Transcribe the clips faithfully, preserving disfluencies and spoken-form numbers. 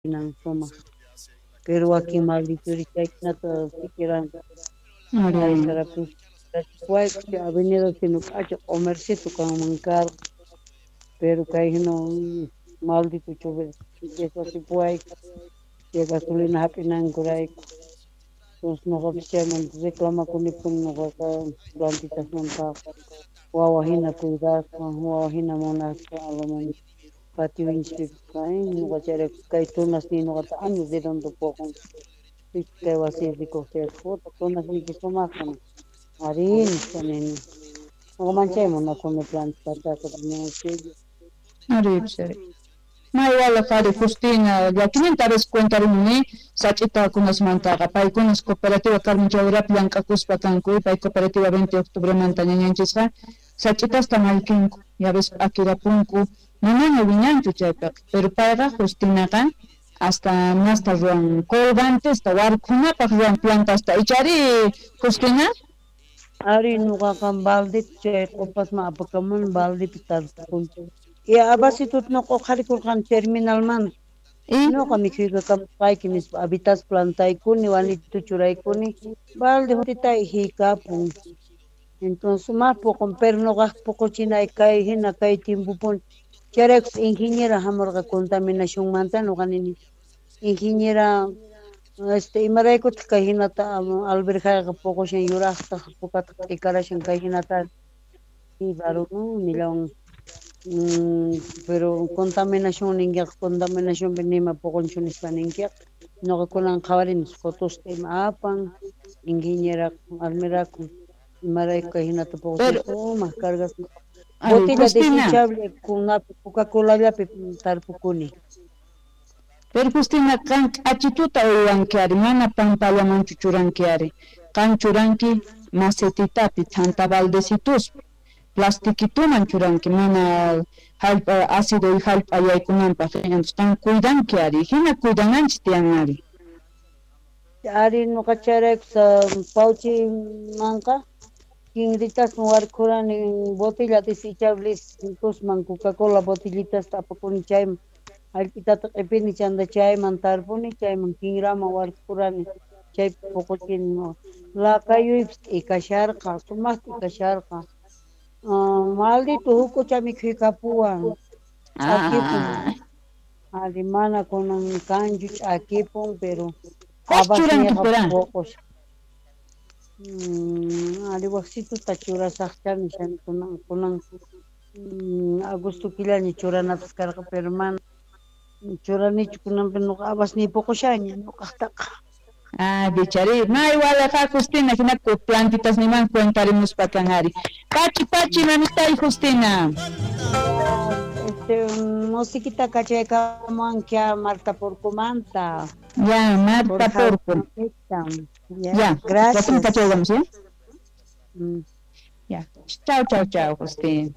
Nan suma. Pero aquí maldito ahorita todo siquiera ay Ari, sarapus. Pues que ha venido que no cacho comercio con mancar, pero que hay no maldito chove. Que eso sí puede que gasolina hapinan kurai. Entonces no oficialmente reclama con el pun no ga plantitas monta. Wawahina cuidar, wawahina monas alaman. Pati winchi kai no ga chere kai tunas ni no ga años de donde poco. Que va a ser de coger foto, tunas ni que somakan. Arin sanen. No manchemos no come planta que también es ari, sere. Ma igual Fari Justina, ya quinientas cuenta rumuni, sachita kunas mantaga, pay kunas cooperativa Carmen Chaura, Blanca Cuspa Cancu, pay cooperativa veinte de octubre mantañañanchisga, sachita hasta malquinku, ya ves akira punku, no no no viñanchu chepe, pero para Justina acá, hasta más ruan colgante, hasta warcuna, para ruan planta hasta ichari, Justina, Ari nuga kan balde che kopas ma apakamun balde pitar pun. Ya abasi tut no ko khari kul kan terminal man. y No kami kiga kam pai kinis habitas plantai kuni wani tu churai kuni balde hotita hika pun. Entonces más poco perno gas poco china kai hina kai timbu pun. Cherex ingeniera hamorga contaminación manta no ganini. Ingeniera este imarayku kahinata alberja poco shen yurasta poco ikara shen kahinata y claro no milón mm, pero contaminación ninguém contaminación benima poco chunis paninguém no recuerdan jabarin fotos de mapan ingeniera almera imaray kahinata poco pero, shen más cargas ay, botella Justina. desechable con una Coca-Cola ya tarpucuni. Pero Justina, kan achituta uyankiari, mana pampalaman chuchurankiari. Kan churanki macetitapi, tanta baldesitus, plastikituman churanki, mana halpa, ácido y halpa yaykunanpaq, entonces kan cuidankiari, hina cuidananchis tiyanari. Ari no cacharex pauchi manca Quinritas warkurani botella desechables kusman Coca-Cola botellitas tapakuni chay alpitata qipini chanda chay mantarpuni chayman kinrama warkurani chay pokotin lakayuips ikasharqa sumaqta ikasharqa maldito hukuchami khikapuwan ch'akipun Ah, ali mana kunan kanchu ch'akipun pero ¿cuál churanki abasniqa pura? pocos Mm, ali waqsitu tachurasaqchani shan kunan kunan mm, agosto kilani churanatas karqa pero man churanichu kunanpi nuqa abas ni poqoshaña nuqaqtaqa Ah, bichari, no igual acá Justina, hina ku plantitas ni man cuentarimus pakanari. Pachi, pachi, manita y Justina. este musiquita kachaykamankia Marta Porcomanta Ya, por Marta Porpol. Jaunita ya Ya, ya te gracias cachamos, ¿sí? Mm. Ya. Chao, chao, chao, Justin.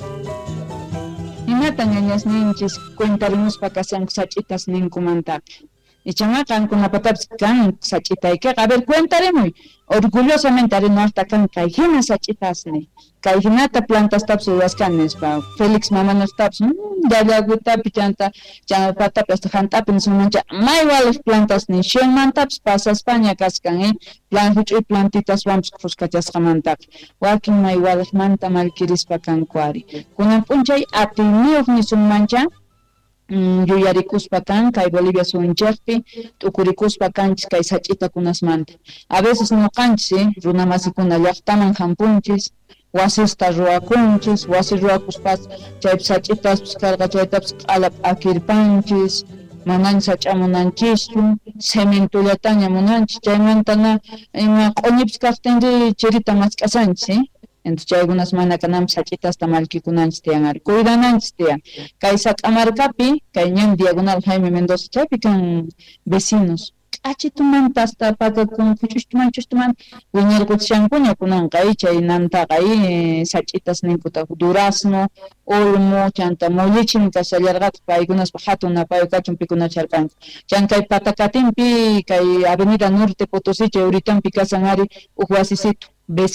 Imata ñañas ninchis cuentaremos pa kasan sachitas ninkumanta. Y chamacan con la patapis kan sachita y que a ver cuentaremos. Orgullosamente haré norta kan kaijina sachitas ne. Kaijinata plantas taps y canes pa Félix mamá nos taps. Ya ya guta pichanta ya patapis hanta pin sumancha. Mai wales plantas ni shenman taps pasa España kaskan eh. Plan huch y plantitas vamos kuskachas kamantak. Walking mai wales manta malkiris pa kan kwari. Kunan punchay api niok ni sumancha. Yuyarikuspa kan kay Bolivia suncharpi tukurikuspa kanchis kay sach'ita kunasmanta a veces ñuqanchis runa masikuna llaqtaman hampunchis wasista ruwakunchis wasi ruwakuspas chaypi sach'itaspis karqa chaytapas q'alap akirpanchis manan sach'amunanchischu cementullataña munanchis chaymantana ima q'uñipis kaqtinri chirita mask'asanchis ¿sí? Entonces chaykunas mana kanampis sach'itasta malkikunanchis tiyanari cuidananchis tiyan kay Sac'amarcapi kay ñan diagonal Jaime Mendoza chaypi kan vecinos k'achitumanta hasta pakakun kuchushtuman chushtuman wiñarkuchishankuña kunanqa ay chay nantaqa ay sach'itas ninkuta durazno olmo chanta mollichimi kasallarqata paykunaspa hatun apayu kachun pikuna charkanku chan kay Patacatinpi kay Avenida Norte Potosicha uritanpi kasan ari uq wasisitu vecino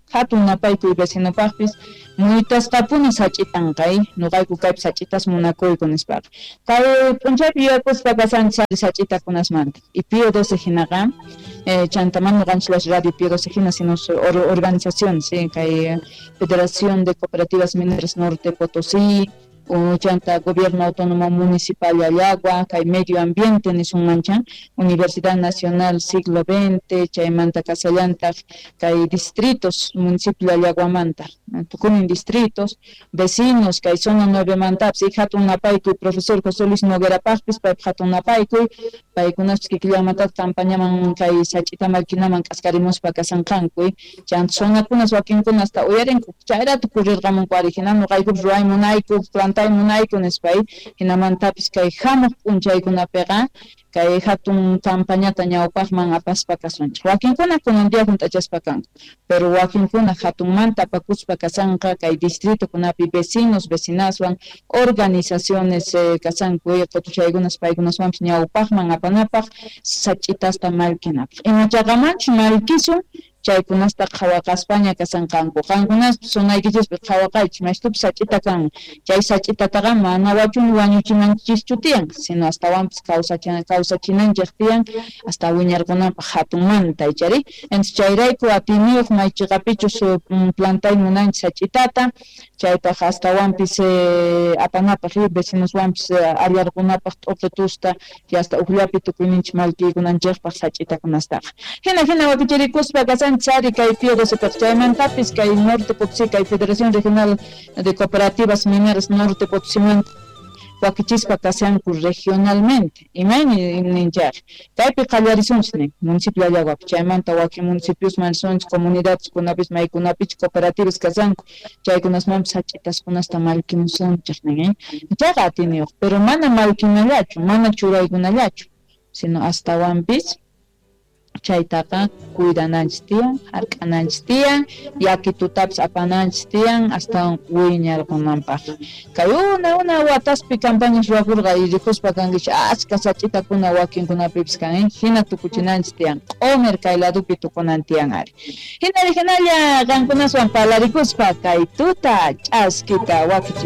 hatun napaykuy vecinopaqpis muytasqapuni sach'itanqay nuqayku kaypi sach'itas munakuyku nispaqa kay p'unchaypi yuyakuspa kasanchis sach'itakunasmanta y Pío doce hinaqa eh, chantaman nuqanchik radio Pío doce hina sino or, organización sí kay Federación de Cooperativas Mineras Norte Potosí o chanta Gobierno Autónomo Municipal de Ayagua, kay Medio Ambiente nisun manchan, Universidad Nacional Siglo veinte, chaymanta Casallanta, kay distritos, municipio de Ayaguamanta, tukunin distritos, vecinos, kay zona nueve mantaps, y hatun napaykuy, profesor José Luis Noguera Pajpis, pay hatun napaykuy, paykunas kikillamanta campañaman kay sachita malkinaman kaskarimuspa kasanqankuy, chant zonakunas wakinkunas hasta uyarinku, chayratu kurirqamunku original, nuqaykup ruaymunayku, plantay munayku nispay, hinamantapis kay hamuq p'unchaykunapiqa, kay hatun campañata ñawpaqman apaspa kasunchik. Wakinkuna kunandiya hunt'achaspa kanku, pero wakinkuna hatunmanta apakuspa kasanqa kay distritokunapi vecinos, vecinaswan, organizaciones eh, kasanku, qhatuchaykunas paykunaswanpis ñawpaqman apanapaq sach'itasta malkinapaq. Imachaqamanchu malkisun, chaykunasta qhawaqaspaña kasanqanku. Qankunas sunaykichaspi qhawaqaychis mashtupi sach'ita kan. Chay sach'itataqa mana wachuni wañuchimanchischu tiyan, sino astawanpis kawsachin kawsachinanchik tiyan hasta wiñarkunanpaq hatunmanta ichari. Entonces chayrayku atiniyuq maychiqapichus um, plantay munanchik sach'itata, chaytaq astawanpis eh, apanapaq vecinoswanpis eh, allarkunapaq t'uqitusta y hasta uqllapi tukuyninchik malkiykunanchikpaq sach'itakunastaqa. Hina hina wakichirikuspa kasan Sari kay Pío doce chaymantapis kay Norte Potosí kay Federación Regional de Cooperativas Mineras Norte Potosí wakichispa kasanku regionalmente imaymi ninchar kaypi qallarisunchik municipio de Ayaguapi chaymanta waki municipios mansunchik comunidades kunapis maykunapis cooperativas kasanku chaykunasmanpis sach'itaskunasta malkimusunchik nin chaqa atiniyuq pero mana malkinallachu mana churaykunallachu sino astawanpis chaytaqa cuidananchis tiyan, hark'ananchis tiyan, yaki tutapis apananchis tiyan, hasta wiñarkunanpaq. Kay una una wataspi campañas ruwakurqa y rikuspa kankichik achka sach'itakuna wakinkunapipis kan, hina tukuchinanchis tiyan, q'umir kay ladupi tukunan tiyan ari. Hina hinalla qankunaswan parlarikuspa kay tuta ch'askita wakichik